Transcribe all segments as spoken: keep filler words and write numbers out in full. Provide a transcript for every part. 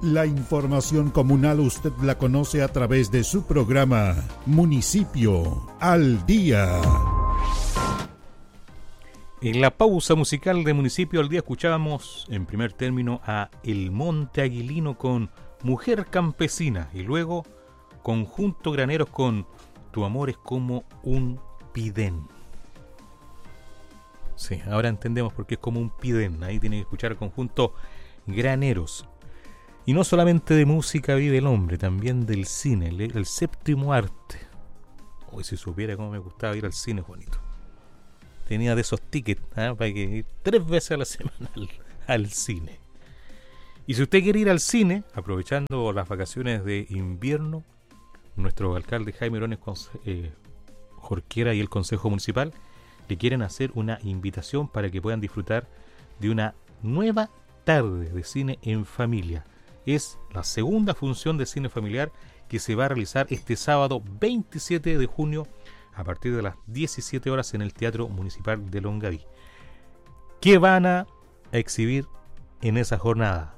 La información comunal usted la conoce a través de su programa Municipio al Día. En la pausa musical de Municipio al Día escuchábamos en primer término a El Monte Aguilino con Mujer Campesina y luego Conjunto Graneros con Tu amor es como un pidén. Sí, ahora entendemos por qué es como un pidén. Ahí tiene que escuchar el Conjunto Graneros. Y no solamente de música vive el hombre, también del cine, el, el séptimo arte. Hoy si supiera cómo me gustaba ir al cine, Juanito. Tenía de esos tickets, ¿eh? Para que ir tres veces a la semana al, al cine. Y si usted quiere ir al cine, aprovechando las vacaciones de invierno, nuestro alcalde Jaime Orones eh, Jorquera y el Consejo Municipal le quieren hacer una invitación para que puedan disfrutar de una nueva tarde de cine en familia. Es la segunda función de cine familiar que se va a realizar este sábado veintisiete de junio a partir de las diecisiete horas en el Teatro Municipal de Longaví. ¿Qué van a exhibir en esa jornada?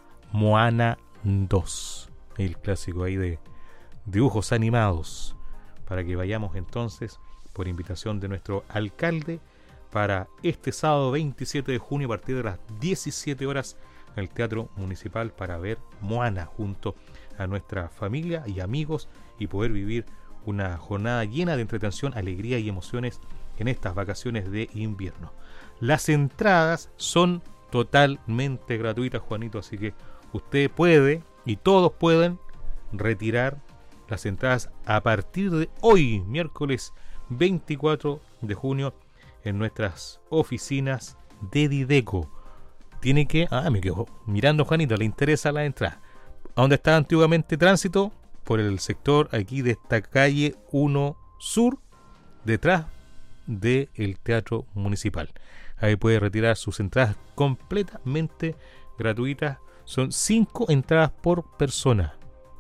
Moana dos, el clásico ahí de dibujos animados, para que vayamos entonces por invitación de nuestro alcalde para este sábado veintisiete de junio a partir de las diecisiete horas en el Teatro Municipal para ver Moana junto a nuestra familia y amigos y poder vivir una jornada llena de entretención, alegría y emociones en estas vacaciones de invierno. Las entradas son totalmente gratuitas, Juanito, así que usted puede y todos pueden retirar las entradas a partir de hoy, miércoles veinticuatro de junio, en nuestras oficinas de Dideco. Tiene que... Ah, me quedo mirando, Juanito, le interesa la entrada. ¿A dónde está antiguamente Tránsito? Por el sector aquí de esta calle uno Sur, detrás del Teatro Municipal. Ahí puede retirar sus entradas completamente gratuitas. Son cinco entradas por persona,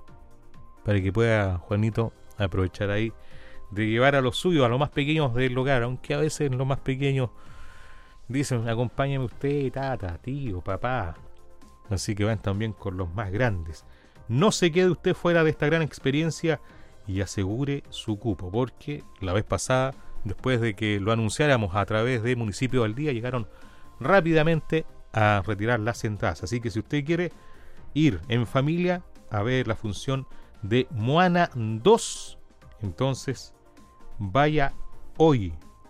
para que pueda, Juanito, aprovechar ahí de llevar a los suyos, a los más pequeños del hogar, aunque a veces los más pequeños dicen, acompáñame usted, tata, tío, papá. Así que van también con los más grandes. No se quede usted fuera de esta gran experiencia y asegure su cupo, porque la vez pasada, después de que lo anunciáramos a través de Municipio al Día, llegaron rápidamente a retirar las entradas. Así que si usted quiere ir en familia a ver la función de Moana dos, entonces vaya hoy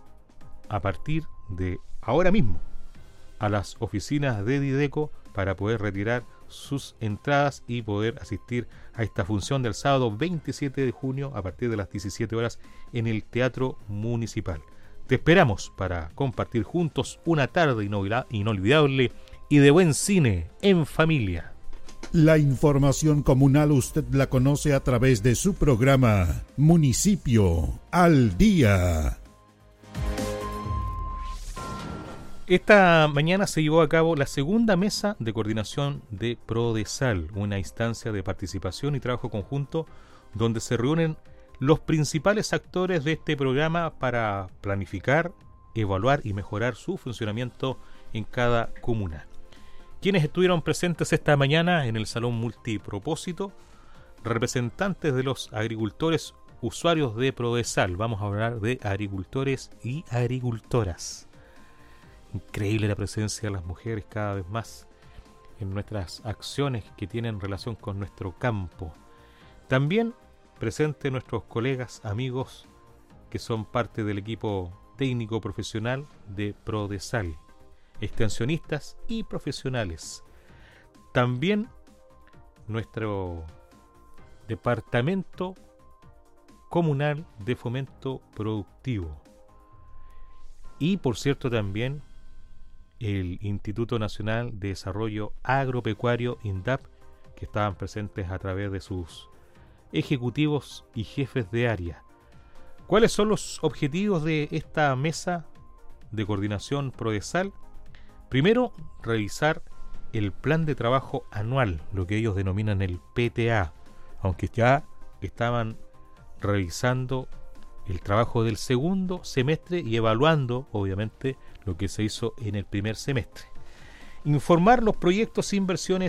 a partir de ahora mismo a las oficinas de Dideco para poder retirar sus entradas y poder asistir a esta función del sábado veintisiete de junio a partir de las diecisiete horas en el Teatro Municipal. Te esperamos para compartir juntos una tarde inolvidable y de buen cine en familia. La información comunal usted la conoce a través de su programa Municipio al Día. Esta mañana se llevó a cabo la segunda mesa de coordinación de Prodesal, una instancia de participación y trabajo conjunto donde se reúnen los principales actores de este programa para planificar, evaluar y mejorar su funcionamiento en cada comuna. Quienes estuvieron presentes esta mañana en el Salón Multipropósito, representantes de los agricultores usuarios de Prodesal. Vamos a hablar de agricultores y agricultoras. Increíble la presencia de las mujeres cada vez más en nuestras acciones que tienen relación con nuestro campo. También presentes nuestros colegas, amigos que son parte del equipo técnico profesional de Prodesal, extensionistas y profesionales. También nuestro departamento comunal de fomento productivo y, por cierto, también el Instituto Nacional de Desarrollo Agropecuario, INDAP, que estaban presentes a través de sus ejecutivos y jefes de área. ¿Cuáles son los objetivos de esta mesa de coordinación Prodesal? Primero, revisar el plan de trabajo anual, lo que ellos denominan el P T A, aunque ya estaban revisando el trabajo del segundo semestre y evaluando, obviamente, lo que se hizo en el primer semestre. Informar los proyectos e inversiones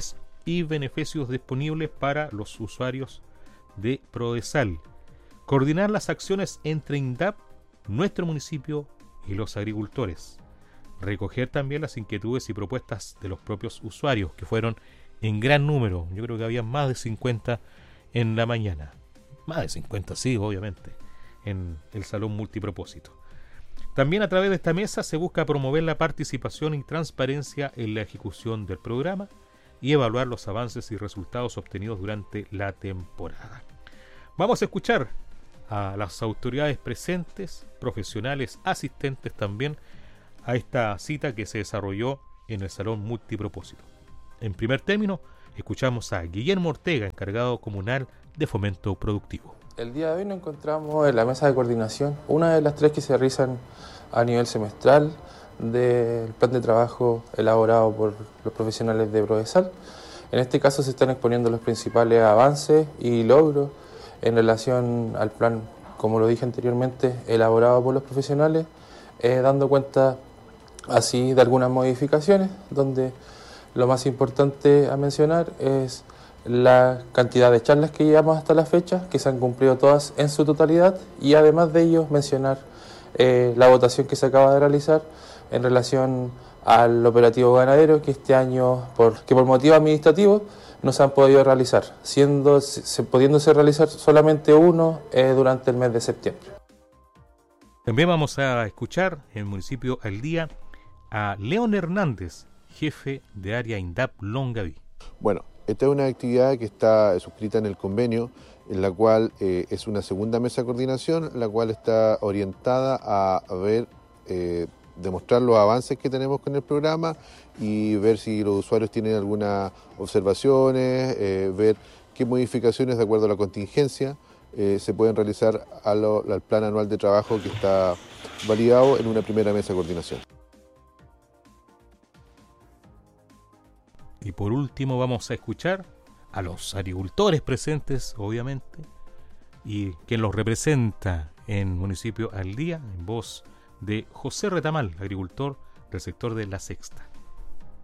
y beneficios disponibles para los usuarios de Prodesal. Coordinar las acciones entre INDAP, nuestro municipio y los agricultores. Recoger también las inquietudes y propuestas de los propios usuarios, que fueron en gran número. Yo creo que había más de cincuenta en la mañana. Más de cincuenta, sí, obviamente, en el salón multipropósito. También a través de esta mesa se busca promover la participación y transparencia en la ejecución del programa y evaluar los avances y resultados obtenidos durante la temporada. Vamos a escuchar a las autoridades presentes, profesionales, asistentes también, a esta cita que se desarrolló en el Salón Multipropósito. En primer término, escuchamos a Guillermo Ortega, encargado comunal de Fomento Productivo. El día de hoy nos encontramos en la mesa de coordinación, una de las tres que se realizan a nivel semestral del plan de trabajo elaborado por los profesionales de Prodesal. En este caso se están exponiendo los principales avances y logros en relación al plan, como lo dije anteriormente, elaborado por los profesionales, eh, dando cuenta así de algunas modificaciones, donde lo más importante a mencionar es la cantidad de charlas que llevamos hasta la fecha, que se han cumplido todas en su totalidad, y además de ello mencionar eh, la votación que se acaba de realizar en relación al operativo ganadero, que este año, por, que por motivos administrativos, no se han podido realizar, siendo se, pudiéndose realizar solamente uno eh, durante el mes de septiembre. También vamos a escuchar en el municipio al día a León Hernández, jefe de área INDAP Longaví. Bueno, esta es una actividad que está suscrita en el convenio, en la cual eh, es una segunda mesa de coordinación, la cual está orientada a ver, eh, demostrar los avances que tenemos con el programa y ver si los usuarios tienen algunas observaciones, eh, ver qué modificaciones de acuerdo a la contingencia eh, se pueden realizar a lo, al plan anual de trabajo que está validado en una primera mesa de coordinación. Y por último vamos a escuchar a los agricultores presentes, obviamente, y quien los representa en Municipio al Día, en voz de José Retamal, agricultor del sector de La Sexta.